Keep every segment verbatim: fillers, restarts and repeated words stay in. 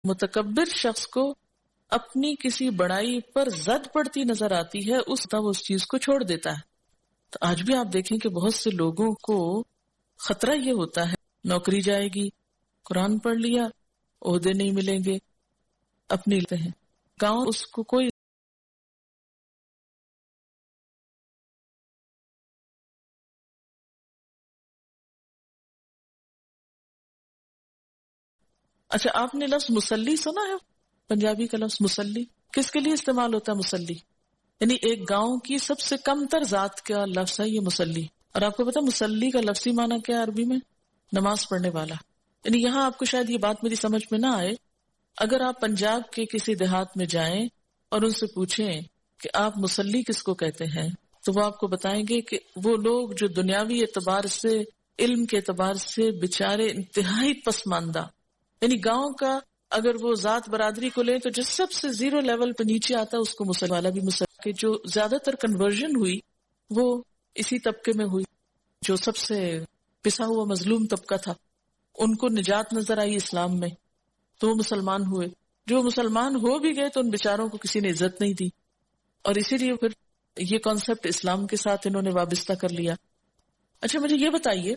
متکبر شخص کو اپنی کسی بڑائی پر زد پڑتی نظر آتی ہے، اس طرح وہ اس چیز کو چھوڑ دیتا ہے. تو آج بھی آپ دیکھیں کہ بہت سے لوگوں کو خطرہ یہ ہوتا ہے نوکری جائے گی، قرآن پڑھ لیا، عہدے نہیں ملیں گے، اپنی لیتے ہیں گاؤں اس کو کوئی. اچھا، آپ نے لفظ مسلی سنا ہے؟ پنجابی کا لفظ مسلی کس کے لیے استعمال ہوتا ہے؟ مسلی یعنی ایک گاؤں کی سب سے کم تر ذات کا لفظ ہے یہ مسلی. اور آپ کو پتا مسلی کا لفظی معنی کیا ہے عربی میں؟ نماز پڑھنے والا. یعنی یہاں آپ کو شاید یہ بات میری سمجھ میں نہ آئے، اگر آپ پنجاب کے کسی دیہات میں جائیں اور ان سے پوچھیں کہ آپ مسلی کس کو کہتے ہیں، تو وہ آپ کو بتائیں گے کہ وہ لوگ جو دنیاوی اعتبار سے، علم کے اعتبار سے بیچارے انتہائی پسماندہ، یعنی گاؤں کا اگر وہ ذات برادری کو لیں تو جو سب سے زیرو لیول پہ نیچے آتا ہے اس کو مسلی والا بھی مسلی. کہ جو زیادہ تر کنورژن ہوئی وہ اسی طبقے میں ہوئی، جو سب سے پسا ہوا مظلوم طبقہ تھا، ان کو نجات نظر آئی اسلام میں تو وہ مسلمان ہوئے. جو مسلمان ہو بھی گئے تو ان بیچاروں کو کسی نے عزت نہیں دی، اور اسی لیے پھر یہ کانسیپٹ اسلام کے ساتھ انہوں نے وابستہ کر لیا. اچھا مجھے یہ بتائیے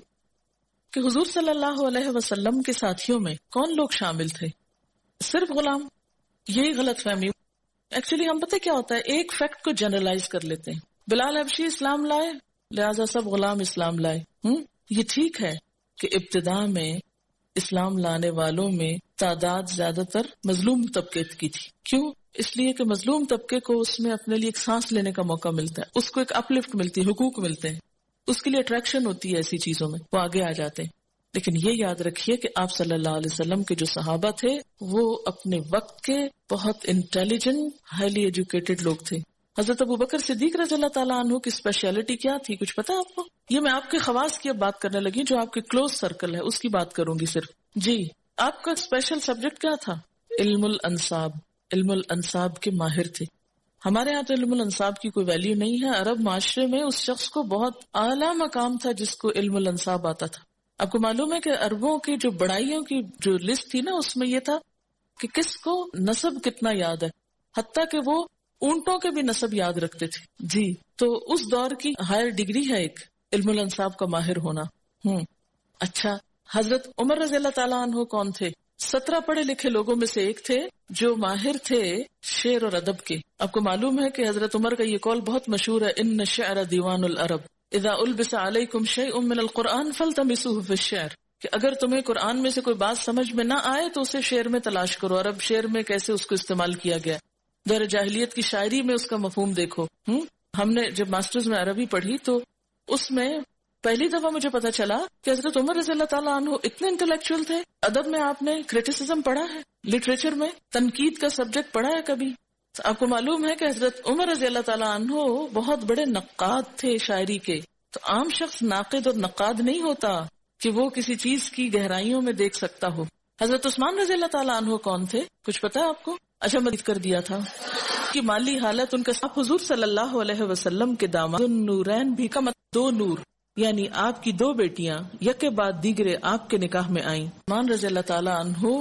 کہ حضور صلی اللہ علیہ وسلم کے ساتھیوں میں کون لوگ شامل تھے؟ صرف غلام؟ یہی غلط فہمی. ایکچولی ہم پتہ کیا ہوتا ہے، ایک فیکٹ کو جنرلائز کر لیتے ہیں. بلال حبشی اسلام لائے لہذا سب غلام اسلام لائے. ہم یہ ٹھیک ہے کہ ابتدا میں اسلام لانے والوں میں تعداد زیادہ تر مظلوم طبقے کی تھی. کیوں؟ اس لیے کہ مظلوم طبقے کو اس میں اپنے لیے ایک سانس لینے کا موقع ملتا ہے، اس کو ایک اپ لفٹ ملتی ہے، حقوق ملتے ہیں، اس کے لیے اٹریکشن ہوتی ہے ایسی چیزوں میں، وہ آگے آ جاتے ہیں. لیکن یہ یاد رکھیے کہ آپ صلی اللہ علیہ وسلم کے جو صحابہ تھے وہ اپنے وقت کے بہت انٹیلیجنٹ، ہائیلی ایجوکیٹڈ لوگ تھے. حضرت ابوبکر صدیق رضی اللہ تعالیٰ عنہ کی اسپیشلٹی کیا تھی کچھ پتا آپ کو؟ یہ میں آپ کے خواص کی اب بات کرنے لگی، جو آپ کے کلوز سرکل ہے اس کی بات کروں گی صرف. جی، آپ کا اسپیشل سبجیکٹ کیا تھا؟ علم الانساب. علم الانساب کے ماہر تھے. ہمارے ہاں تو علم الانساب کی کوئی ویلیو نہیں ہے. عرب معاشرے میں اس شخص کو بہت اعلیٰ مقام تھا جس کو علم الانساب آتا تھا. آپ کو معلوم ہے کہ عربوں کی جو بڑائیوں کی جو لسٹ تھی نا، اس میں یہ تھا کہ کس کو نسب کتنا یاد ہے، حتیٰ کہ وہ اونٹوں کے بھی نسب یاد رکھتے تھے. جی، تو اس دور کی ہائر ڈگری ہے ایک علم الانساب کا ماہر ہونا. ہوں اچھا، حضرت عمر رضی اللہ تعالیٰ عنہ کون تھے؟ سترہ پڑھے لکھے لوگوں میں سے ایک تھے جو ماہر تھے شعر اور ادب کے. آپ کو معلوم ہے کہ حضرت عمر کا یہ قول بہت مشہور ہے، ان الشعر دیوان العرب اذا البس علیکم شیء من القرآن فالتمسوه فی الشعر، کہ اگر تمہیں قرآن میں سے کوئی بات سمجھ میں نہ آئے تو اسے شعر میں تلاش کرو. عرب شعر میں کیسے اس کو استعمال کیا گیا، دور جاہلیت کی شاعری میں اس کا مفہوم دیکھو. ہم ہم نے جب ماسٹرز میں عربی پڑھی تو اس میں پہلی دفعہ مجھے پتا چلا کہ حضرت عمر رضی اللہ تعالیٰ عنہ اتنے انٹلیکچوئل تھے. ادب میں آپ نے کریٹیسزم پڑھا ہے، لٹریچر میں تنقید کا سبجیکٹ پڑھا ہے کبھی؟ آپ کو معلوم ہے کہ حضرت عمر رضی اللہ تعالیٰ عنہ بہت بڑے نقاد تھے شاعری کے. تو عام شخص ناقد اور نقاد نہیں ہوتا کہ وہ کسی چیز کی گہرائیوں میں دیکھ سکتا ہو. حضرت عثمان رضی اللہ تعالیٰ عنہ کون تھے کچھ پتا ہے آپ کو؟ اچھا میں کر دیا تھا کہ مالی حالت ان کا آپ حضور صلی اللہ علیہ وسلم کے داماد نورین بھی کا مطلب دو نور، یعنی آپ کی دو بیٹیاں یک بعد دیگرے آپ کے نکاح میں آئیں. عثمان رضی اللہ تعالیٰ عنہ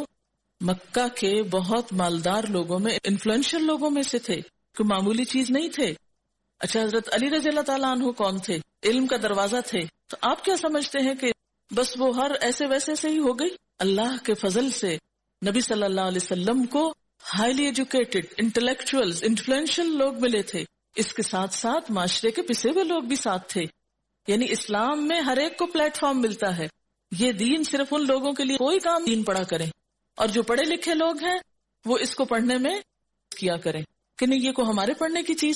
مکہ کے بہت مالدار لوگوں میں، انفلوئنشل لوگوں میں سے تھے، کوئی معمولی چیز نہیں تھے. اچھا، حضرت علی رضی اللہ تعالیٰ عنہ کون تھے؟ علم کا دروازہ تھے. تو آپ کیا سمجھتے ہیں کہ بس وہ ہر ایسے ویسے سے ہی ہو گئی؟ اللہ کے فضل سے نبی صلی اللہ علیہ وسلم کو ہائیلی ایجوکیٹڈ، انٹلیکچوئلز، انفلوئنشل لوگ ملے تھے. اس کے ساتھ ساتھ معاشرے کے پسے ہوئے لوگ بھی ساتھ تھے. یعنی اسلام میں ہر ایک کو پلیٹ فارم ملتا ہے. یہ دین صرف ان لوگوں کے لیے کوئی کام دین پڑھا کریں، اور جو پڑھے لکھے لوگ ہیں وہ اس کو پڑھنے میں کیا کریں کہ نہیں یہ کو ہمارے پڑھنے کی چیز